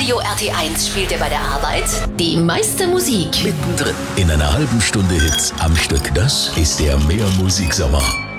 Radio RT1 spielt er bei der Arbeit die meiste Musik. Mittendrin in einer halben Stunde Hits am Stück. Das ist der Mehr Musiksommer.